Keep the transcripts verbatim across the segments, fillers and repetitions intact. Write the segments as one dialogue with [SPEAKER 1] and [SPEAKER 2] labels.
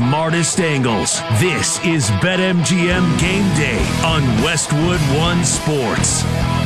[SPEAKER 1] smartest angles. This is BetMGM Game Day on Westwood One Sports.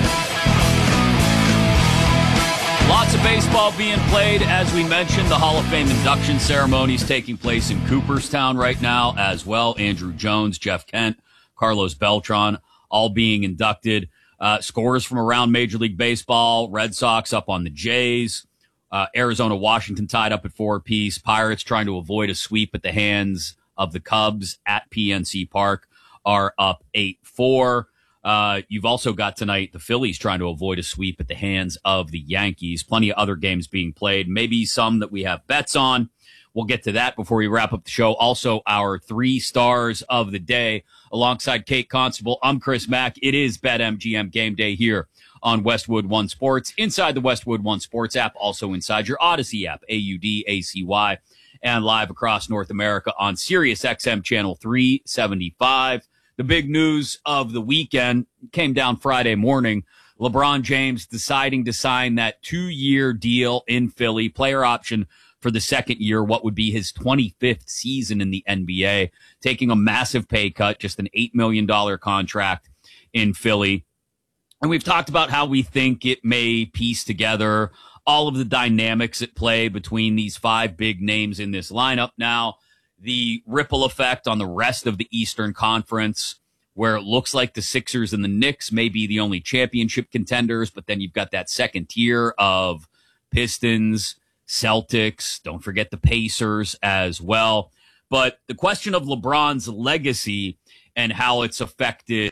[SPEAKER 2] Lots of baseball being played. As we mentioned, the Hall of Fame induction ceremony is taking place in Cooperstown right now as well. Andrew Jones, Jeff Kent, Carlos Beltran, all being inducted. Uh, scores from around Major League Baseball. Red Sox up on the Jays. Uh, Arizona, Washington tied up at four apiece. Pirates trying to avoid a sweep at the hands of the Cubs at P N C Park are up eight four. Uh, you've also got tonight the Phillies trying to avoid a sweep at the hands of the Yankees. Plenty of other games being played, maybe some that we have bets on. We'll get to that before we wrap up the show. Also, our three stars of the day alongside Kate Constable. I'm Chris Mack. It is BetMGM Game Day here on Westwood One Sports, inside the Westwood One Sports app, also inside your Odyssey app, A U D A C Y, and live across North America on Sirius X M channel three seventy-five. The big news of the weekend came down Friday morning. LeBron James deciding to sign that two-year deal in Philly, player option for the second year, what would be his twenty-fifth season in the N B A, taking a massive pay cut, just an eight million dollars contract in Philly. And we've talked about how we think it may piece together all of the dynamics at play between these five big names in this lineup now. The ripple effect on the rest of the Eastern Conference, where it looks like the Sixers and the Knicks may be the only championship contenders, but then you've got that second tier of Pistons, Celtics, don't forget the Pacers as well. But the question of LeBron's legacy and how it's affected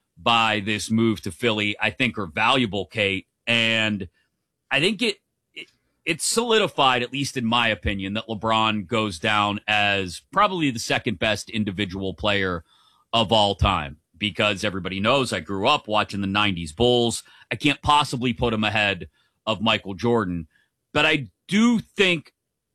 [SPEAKER 2] by this move to Philly, I think are valuable, Kate. And I think it, it it's solidified, at least in my opinion, that LeBron goes down as probably the second best individual player of all time, because everybody knows I grew up watching the nineties Bulls. I can't possibly put him ahead of Michael Jordan, but I do think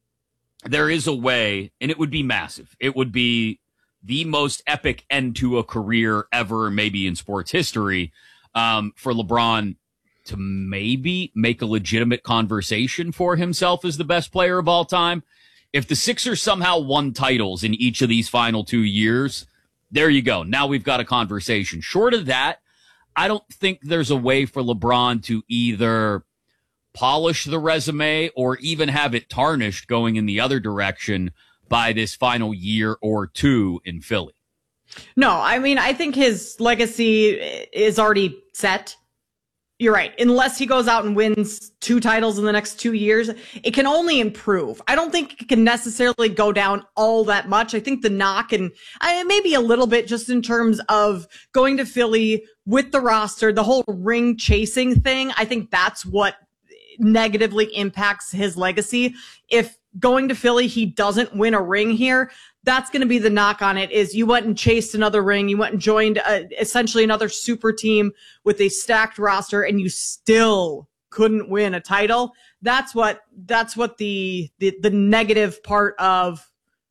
[SPEAKER 2] there is a way, and it would be massive. It would be the most epic end to a career ever, maybe in sports history, um, for LeBron to maybe make a legitimate conversation for himself as the best player of all time. If the Sixers somehow won titles in each of these final two years, there you go. Now we've got a conversation. Short of that, I don't think there's a way for LeBron to either polish the resume or even have it tarnished going in the other direction by this final year or two in Philly.
[SPEAKER 3] No, I mean, I think his legacy is already set. You're right. Unless he goes out and wins two titles in the next two years, it can only improve. I don't think it can necessarily go down all that much. I think the knock, and I, maybe a little bit just in terms of going to Philly with the roster, the whole ring chasing thing, I think that's what negatively impacts his legacy. If going to Philly, he doesn't win a ring here, that's going to be the knock on it, is you went and chased another ring. You went and joined a, essentially another super team with a stacked roster, and you still couldn't win a title. That's what, that's what the, the, the negative part of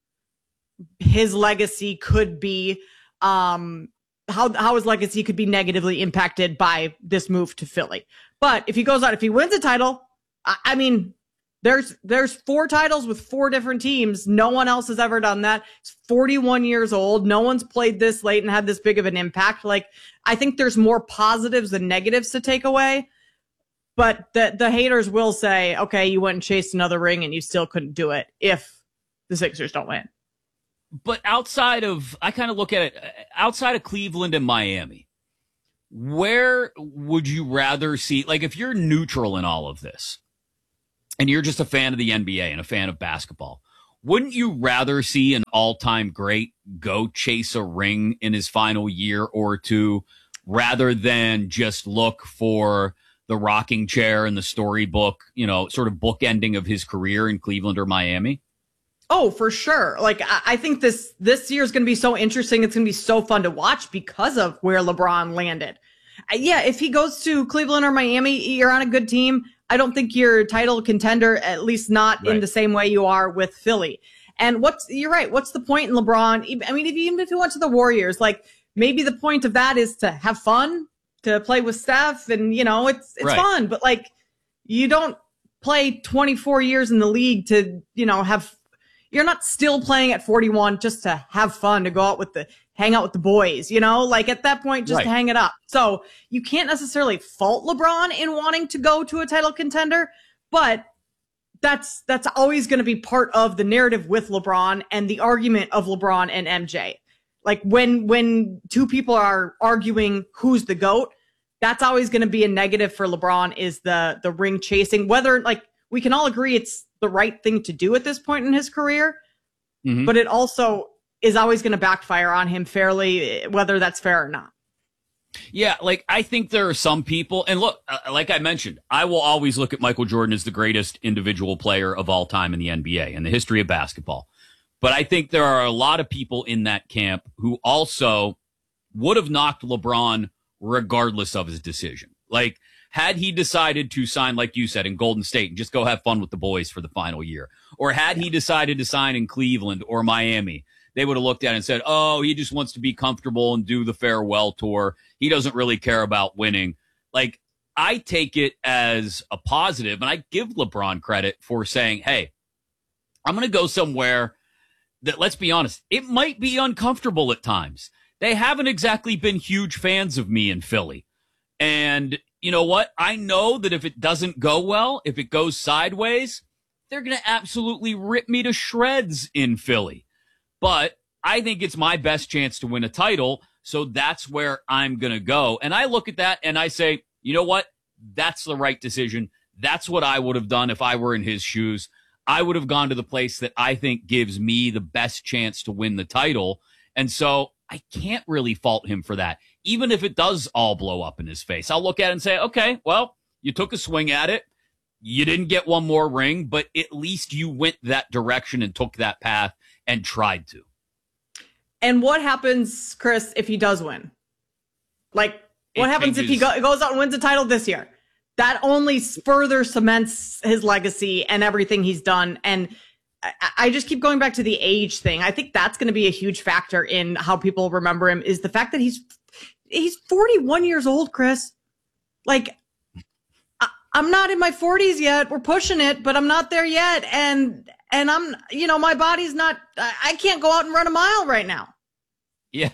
[SPEAKER 3] his legacy could be. Um, how, how his legacy could be negatively impacted by this move to Philly. But if he goes out, if he wins a title, I, I mean, There's there's four titles with four different teams. No one else has ever done that. He's forty-one years old. No one's played this late and had this big of an impact. Like, I think there's more positives than negatives to take away. But the the haters will say, okay, you went and chased another ring and you still couldn't do it if the Sixers don't win.
[SPEAKER 2] But outside of, I kind of look at it, outside of Cleveland and Miami, where would you rather see, like, if you're neutral in all of this, and you're just a fan of the N B A and a fan of basketball, wouldn't you rather see an all-time great go chase a ring in his final year or two rather than just look for the rocking chair and the storybook, you know, sort of bookending of his career in Cleveland or Miami?
[SPEAKER 3] Oh, for sure. Like, I think this, this year is going to be so interesting. It's going to be so fun to watch because of where LeBron landed. Yeah, if he goes to Cleveland or Miami, you're on a good team. I don't think you're a title contender, at least not right. in the same way you are with Philly. And what's, you're right. What's the point in LeBron? I mean, if, even if he went to the Warriors, like, maybe the point of that is to have fun, to play with Steph, and, you know, it's, it's right. fun, but like, you don't play twenty-four years in the league to, you know, have, you're not still playing at forty-one just to have fun, to go out with the, hang out with the boys, you know, like at that point, just
[SPEAKER 2] right.
[SPEAKER 3] hang it up. So you can't necessarily fault LeBron in wanting to go to a title contender, but that's, that's always going to be part of the narrative with LeBron and the argument of LeBron and M J. Like when, when two people are arguing who's the GOAT, that's always going to be a negative for LeBron, is the, the ring chasing, whether like we can all agree it's the right thing to do at this point in his career, mm-hmm. but it also is always going to backfire on him fairly, whether that's fair or not.
[SPEAKER 2] Yeah, like I think there are some people, and look, uh, like I mentioned, I will always look at Michael Jordan as the greatest individual player of all time in the N B A, in the history of basketball. But I think there are a lot of people in that camp who also would have knocked LeBron regardless of his decision. Like, had he decided to sign, like you said, in Golden State and just go have fun with the boys for the final year, or had he decided to sign in Cleveland or Miami, they would have looked at it and said, oh, he just wants to be comfortable and do the farewell tour. He doesn't really care about winning. Like, I take it as a positive, and I give LeBron credit for saying, hey, I'm going to go somewhere that, let's be honest, it might be uncomfortable at times. They haven't exactly been huge fans of me in Philly. And you know what? I know that if it doesn't go well, if it goes sideways, they're going to absolutely rip me to shreds in Philly. But I think it's my best chance to win a title, so that's where I'm going to go. And I look at that and I say, you know what? That's the right decision. That's what I would have done if I were in his shoes. I would have gone to the place that I think gives me the best chance to win the title. And so I can't really fault him for that. Even if it does all blow up in his face, I'll look at it and say, okay, well, you took a swing at it. You didn't get one more ring, but at least you went that direction and took that path and tried to. And
[SPEAKER 3] what happens, Chris, if he does win? Like, what
[SPEAKER 2] it
[SPEAKER 3] happens
[SPEAKER 2] changes.
[SPEAKER 3] if he go, goes out and wins a title this year? That only further cements his legacy and everything he's done. And I, I just keep going back to the age thing. I think that's going to be a huge factor in how people remember him, is the fact that he's he's forty-one years old, Chris. Like, I, I'm not in my forties yet. We're pushing it, but I'm not there yet. And and I'm, you know, my body's not, I, I can't go out and run a mile right now.
[SPEAKER 2] Yeah.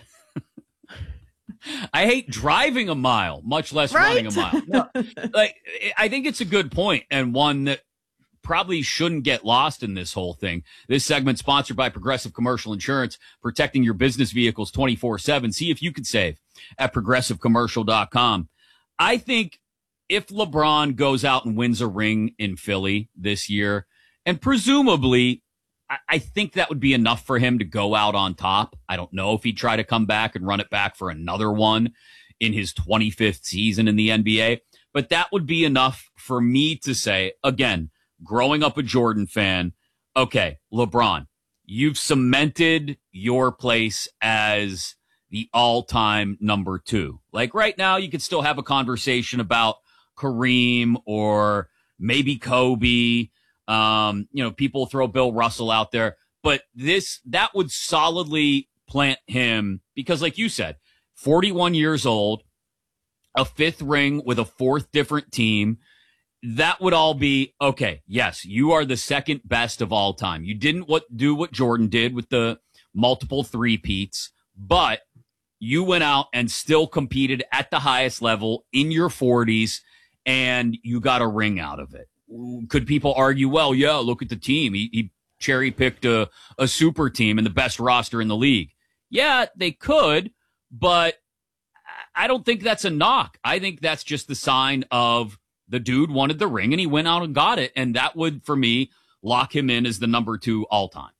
[SPEAKER 2] I hate driving a mile, much less
[SPEAKER 3] right?
[SPEAKER 2] running a mile. No, like, I think it's a good point, and one that probably shouldn't get lost in this whole thing. This segment sponsored by Progressive Commercial Insurance, protecting your business vehicles twenty-four seven. See if you could save at progressive commercial dot com. I think if LeBron goes out and wins a ring in Philly this year, and presumably, I, I think that would be enough for him to go out on top. I don't know if he'd try to come back and run it back for another one in his twenty-fifth season in the N B A, but that would be enough for me to say, again, growing up a Jordan fan, okay, LeBron, you've cemented your place as the all-time number two. Like right now, you could still have a conversation about Kareem or maybe Kobe. Um, you know, people throw Bill Russell out there, but this, that would solidly plant him because, like you said, forty-one years old, a fifth ring with a fourth different team. That would all be, okay, yes, you are the second best of all time. You didn't what, do what Jordan did with the multiple three-peats, but you went out and still competed at the highest level in your forties, and you got a ring out of it. Could people argue, well, yeah, look at the team. He, he cherry-picked a, a super team and the best roster in the league. Yeah, they could, but I don't think that's a knock. I think that's just the sign of the dude wanted the ring and he went out and got it. And that would, for me, lock him in as the number two all time.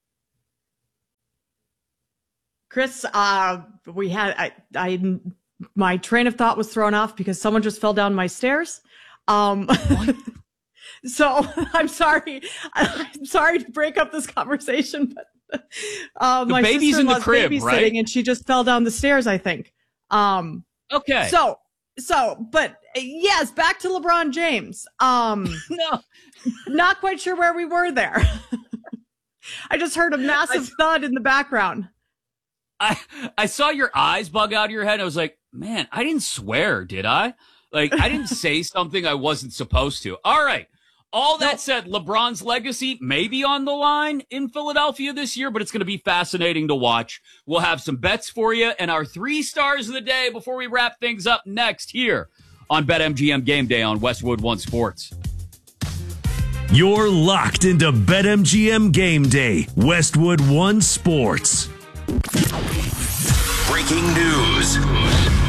[SPEAKER 3] Chris, uh, we had, I, I, my train of thought was thrown off because someone just fell down my stairs. Um, so I'm sorry. I'm sorry to break up this conversation, but, uh,
[SPEAKER 2] the
[SPEAKER 3] my
[SPEAKER 2] baby's in the crib,
[SPEAKER 3] babysitting
[SPEAKER 2] right?
[SPEAKER 3] And she just fell down the stairs, I think. Um,
[SPEAKER 2] okay.
[SPEAKER 3] So, So, but yes, back to LeBron James. Um,
[SPEAKER 2] no,
[SPEAKER 3] not quite sure where we were there. I just heard a massive I, thud in the background.
[SPEAKER 2] I I saw your eyes bug out of your head. I was like, man, I didn't swear, did I? Like, I didn't say something I wasn't supposed to. All right. All that said, LeBron's legacy may be on the line in Philadelphia this year, but it's going to be fascinating to watch. We'll have some bets for you and our three stars of the day before we wrap things up next here on BetMGM Game Day on Westwood One Sports.
[SPEAKER 1] You're locked into BetMGM Game Day, Westwood One Sports.
[SPEAKER 4] Breaking news.